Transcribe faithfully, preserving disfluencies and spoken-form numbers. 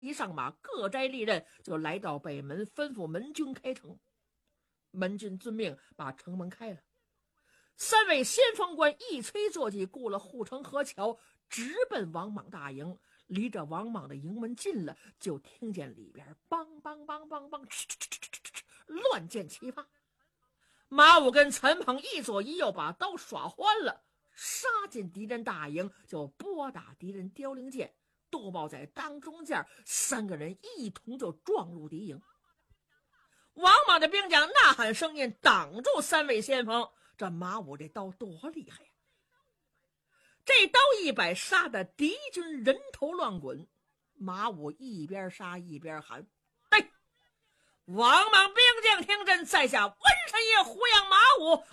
一上马，各摘利刃，就来到北门，吩咐门军开城。门军遵命，把城门开了。三位先锋官一催坐骑，过了护城河桥，直奔王莽大营。离着王莽的营门近了，就听见里边梆梆梆梆梆，乱箭齐发。马武跟陈鹏一左一右，把刀耍欢了，杀进敌人大营，就拨打敌人凋零箭。杜豹在当中间，三个人一同就撞入敌营。王莽的兵将呐喊声音挡住三位先锋。这马武这刀多厉害呀！这刀一摆，杀得敌军人头乱滚。马武一边杀一边喊：“对！王莽兵将听朕，在下文神爷胡杨马武，